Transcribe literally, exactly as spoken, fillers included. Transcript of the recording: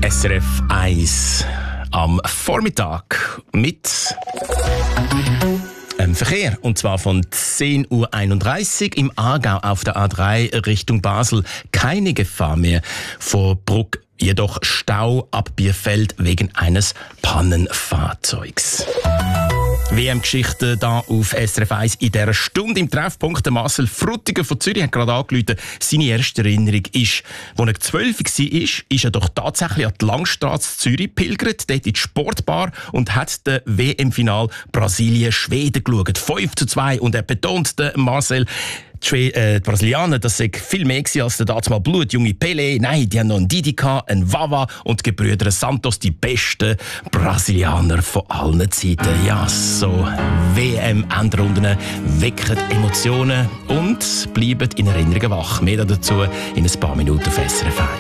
S R F eins am Vormittag mit ähm, Verkehr. Und zwar von zehn Uhr einunddreißig im Aargau auf der A drei Richtung Basel. Keine Gefahr mehr vor Bruck. Jedoch Stau ab Bierfeld wegen eines Pannenfahrzeugs. W M-Geschichte da auf S R F eins in dieser Stunde im Treffpunkt. Der Marcel Frutiger von Zürich hat gerade angerufen, seine erste Erinnerung ist, als er zwölf war, ist, ist er doch tatsächlich an die Langstrasse Zürich pilgert, dort in die Sportbar und hat das W M-Final Brasilien-Schweden geschaut. fünf zu zwei. Und er betont, der Marcel, die, Schwe- äh, die Brasilianer, das sei viel mehr gewesen als der damals mal blutjunge Pelé. Nein, die haben noch einen Didi, einen Wawa und die Gebrüder Santos, die besten Brasilianer von allen Zeiten. Ja, so W M-Endrunden wecken Emotionen und bleiben in Erinnerungen wach. Mehr dazu in ein paar Minuten auf S R F eins.